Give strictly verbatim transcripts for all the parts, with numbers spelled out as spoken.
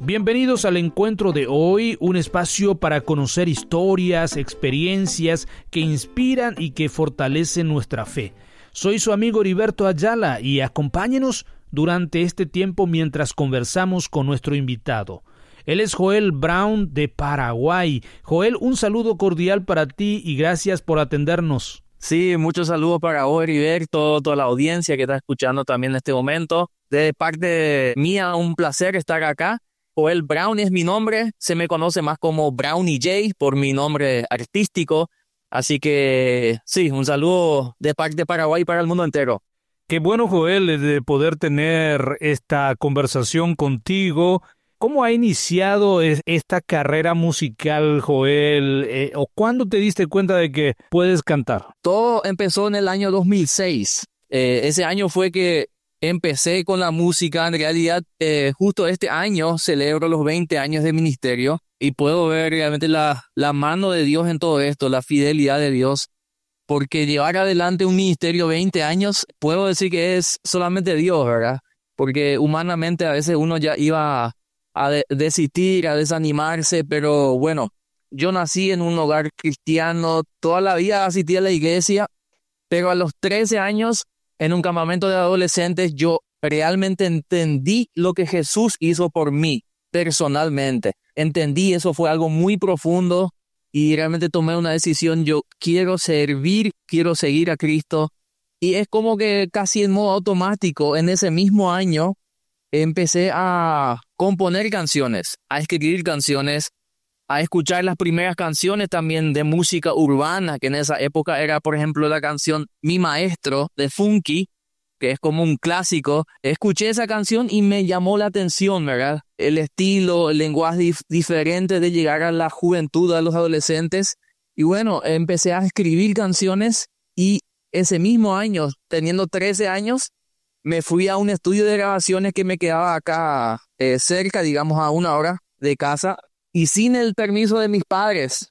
Bienvenidos al encuentro de hoy, un espacio para conocer historias, experiencias que inspiran y que fortalecen nuestra fe. Soy su amigo Heriberto Ayala y acompáñenos durante este tiempo mientras conversamos con nuestro invitado. Él es Joel Brown de Paraguay. Joel, un saludo cordial para ti y gracias por atendernos. Sí, muchos saludos para vos, Heriberto, toda la audiencia que está escuchando también en este momento. De parte mía, un placer estar acá. Joel Brown es mi nombre, se me conoce más como Brownie J por mi nombre artístico. Así que sí, un saludo de parte de Paraguay para el mundo entero. Qué bueno, Joel, de poder tener esta conversación contigo. ¿Cómo ha iniciado esta carrera musical, Joel? Eh, ¿O cuándo te diste cuenta de que puedes cantar? Todo empezó en el año dos mil seis. Eh, ese año fue que empecé con la música. En realidad, eh, justo este año celebro los veinte años de ministerio y puedo ver realmente la, la mano de Dios en todo esto, la fidelidad de Dios. Porque llevar adelante un ministerio veinte años, puedo decir que es solamente Dios, ¿verdad? Porque humanamente a veces uno ya iba a, a de, desistir, a desanimarse, pero bueno, yo nací en un hogar cristiano, toda la vida asistí a la iglesia, pero a los trece años, en un campamento de adolescentes, yo realmente entendí lo que Jesús hizo por mí, personalmente. Entendí, eso fue algo muy profundo. Y realmente tomé una decisión, yo quiero servir, quiero seguir a Cristo. Y es como que casi en modo automático, en ese mismo año, empecé a componer canciones, a escribir canciones, a escuchar las primeras canciones también de música urbana, que en esa época era, por ejemplo, la canción Mi Maestro de Funky, que es como un clásico. Escuché esa canción y me llamó la atención, ¿verdad? El estilo, el lenguaje dif- diferente de llegar a la juventud, a los adolescentes. Y bueno, empecé a escribir canciones y ese mismo año, teniendo trece años, me fui a un estudio de grabaciones que me quedaba acá eh, cerca, digamos a una hora de casa. Y sin el permiso de mis padres,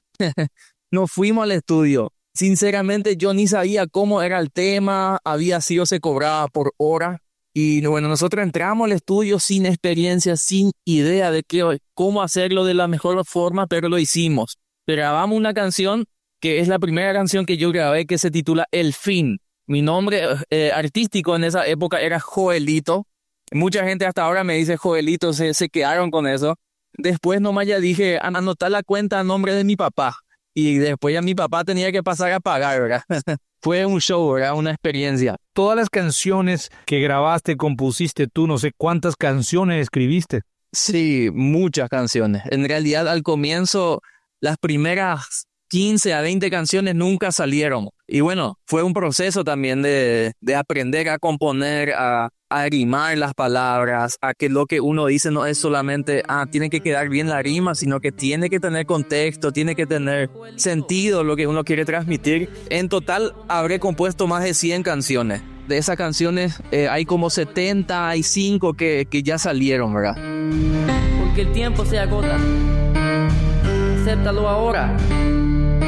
nos fuimos al estudio. Sinceramente, yo ni sabía cómo era el tema, había sido, se cobraba por hora. Y bueno, nosotros entramos al estudio sin experiencia, sin idea de qué, cómo hacerlo de la mejor forma, pero lo hicimos. Grabamos una canción que es la primera canción que yo grabé, que se titula El Fin. Mi nombre eh, artístico en esa época era Joelito. Mucha gente hasta ahora me dice Joelito, se, se quedaron con eso. Después nomás ya dije, anotar la cuenta a nombre de mi papá. Y después ya mi papá tenía que pasar a pagar, ¿verdad? Fue un show, ¿verdad? Una experiencia. Todas las canciones que grabaste, compusiste tú, no sé cuántas canciones escribiste. Sí, muchas canciones. En realidad, al comienzo, las primeras quince a veinte canciones nunca salieron. Y bueno, fue un proceso también de, de aprender a componer, a, a rimar las palabras, a que lo que uno dice no es solamente, ah, tiene que quedar bien la rima, sino que tiene que tener contexto, tiene que tener sentido lo que uno quiere transmitir. En total, habré compuesto más de cien canciones. De esas canciones eh, hay como setenta y cinco que, que ya salieron, ¿verdad? Porque el tiempo se agota. Acéptalo ahora.